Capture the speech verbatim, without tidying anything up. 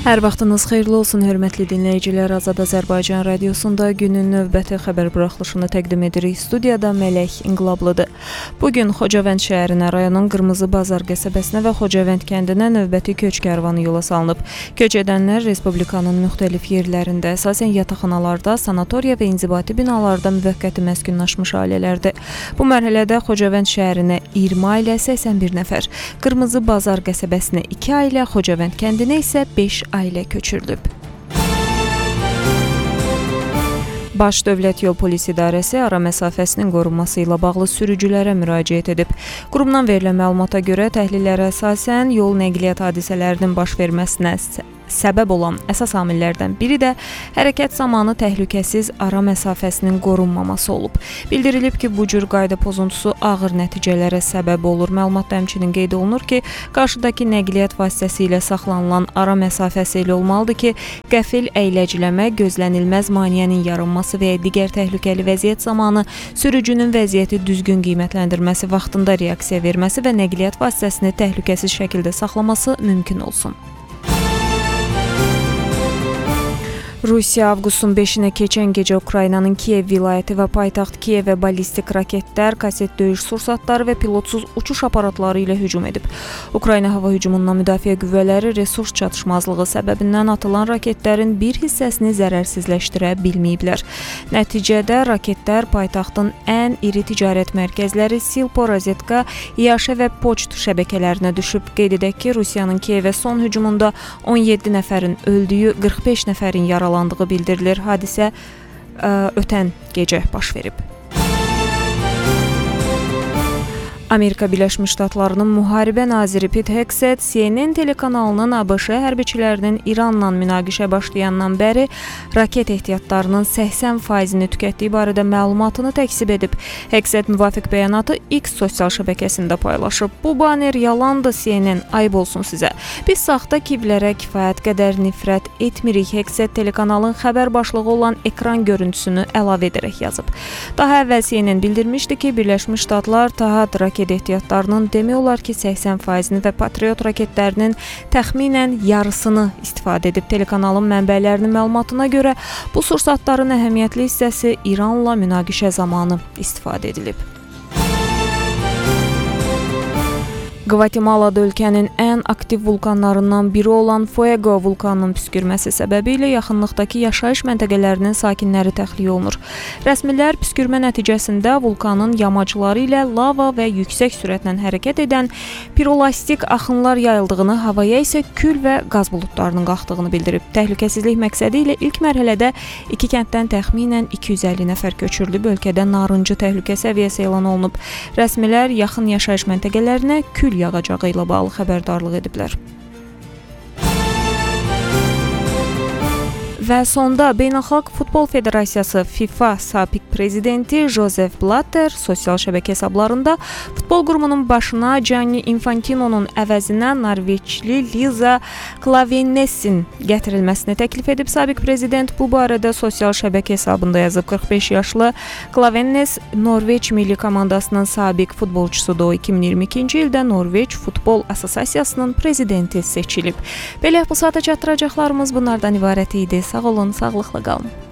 Hər vaxtınız xeyirli olsun, hörmətli dinləyicilər. Azad Azərbaycan radiosunda günün növbəti xəbər buraxılışını təqdim edirik. Studiyada Mələk İnqilablıdır. Bugün Xocavənd şəhərinə, rayonun Qırmızı Bazar qəsəbəsinə və Xocavənd kəndinə növbəti köç kərvanı yola salınıb. Köç edənlər Respublikanın müxtəlif yerlərində, əsasən yataqxanalarda, sanatoriya və inzibati binalarda müvəqqəti məskunlaşmış ailələrdir. Bu mərhələdə Xocavənd şəhərinə iyirmi ailə, səksən bir nəfər, Qırmızı Bazar qəsəbəsinə iki ailə, Xocavənd kəndinə isə beş ailə köçürülüb. Baş Dövlət Yol Polis İdarəsi ara məsafəsinin qorunması ilə bağlı sürücülərə müraciət edib. Qurumdan verilən məlumata görə təhlillərə əsasən yol nəqliyyat hadisələrinin baş verməsinə səbəb olan əsas amillərdən biri də hərəkət zamanı təhlükəsiz ara məsafəsinin qorunmaması olub. Bildirilib ki, bu cür qayda pozuntusu ağır nəticələrə səbəb olur. Məlumatda həmçinin qeyd olunur ki, qarşıdakı nəqliyyat vasitəsilə saxlanılan ara məsafəsi ilə olmalıdır ki, qəfil əyləciləmə, gözlənilməz maneənin yaranması və ya digər təhlükəli vəziyyət zamanı sürücünün vəziyyəti düzgün qiymətləndirməsi, vaxtında reaksiya verməsi və nəqliyyat vasitəsini təhlükəsiz şəkildə saxlaması mümkün olsun. Rusiya avqustun beşinə keçən gecə Ukraynanın Kiyev vilayəti və paytaxt Kiyevə ballistik raketlər, kaset döyüş sursatları və pilotsuz uçuş aparatları ilə hücum edib. Ukrayna hava hücumundan müdafiə qüvvələri resurs çatışmazlığı səbəbindən atılan raketlərin bir hissəsini zərərsizləşdirə bilməyiblər. Nəticədə raketlər paytaxtın ən iri ticarət mərkəzləri Silpo, Rozetka, Yaşa və Poçt şəbəkələrinə düşüb. Qeyd edək ki, Rusiyanın Kiyevə son hücumunda on yeddi nəfərin öldüyü, qırx beş nəfərin yaralandığı bildirilir. Hadisə ə, ötən gecə baş verib. Amerika Birləşmiş Ştatlarının müharibə naziri Pete Hegseth C N N telekanalının ABŞ hərbiçilərinin İranla münaqişə başlayandan bəri raket ehtiyatlarının səksən faizini tükətdiyi barədə məlumatını təkzib edib. Hegseth müvafiq bəyanatı X sosial şəbəkəsində paylaşıb. Bu baner yalandır C N N, ayıb olsun sizə. Biz saxta kivlərə kifayət qədər nifrət etmirik. Hegseth telekanalın xəbər başlığı olan ekran görüntüsünü əlavə edərək yazıb. Daha əvvəl C N N bildirmişdi ki, Birləşmiş Ştatlar TAHAD raket ehtiyatlarının demək olar ki, səksən faizini və Patriot raketlərinin təxminən yarısını istifadə edib. Telekanalın mənbələrinin məlumatına görə bu sursatların əhəmiyyətli hissəsi İranla münaqişə zamanı istifadə edilib. Qvatemalada ölkənin ən aktiv vulkanlarından biri olan Fuego vulkanının püskürməsi səbəbilə yaxınlıqdakı yaşayış məntəqələrinin sakinləri təxliyə olunur. Rəsmilər püskürmə nəticəsində vulkanın yamacları ilə lava və yüksək sürətlə hərəkət edən pirolastik axınlar yayıldığını, havaya isə kül və qaz buludlarının qalxdığını bildirib. Təhlükəsizlik məqsədi ilə ilk mərhələdə iki kənddən təxminən iki yüz əlli nəfər köçürülüb. Ölkədə narıncı təhlükə səviyyəsi elan olunub. Rəsmilər yaxın yaşayış məntəqələrinə kül yağacağı ilə bağlı xəbərdarlıq ediblər. Və sonda Beynəlxalq Futbol Federasiyası FIFA sabiq prezidenti Josef Blatter sosial şəbəkə hesablarında futbol qurumunun başına Gianni Infantinonun əvəzinə Norveçli Liza Klaveness'in gətirilməsini təklif edib. Sabiq prezident bu barədə sosial şəbəkə hesabında yazıb. qırx beş yaşlı Klaveness Norveç milli komandasının sabiq futbolçusudur. O iki min iyirmi ikinci ildə Norveç Futbol Assosiasiyasının prezidenti seçilib. Belə bu saata çatdıracaqlarımız bunlardan ibarət idi. Sağ olun, sağlıqla qalın.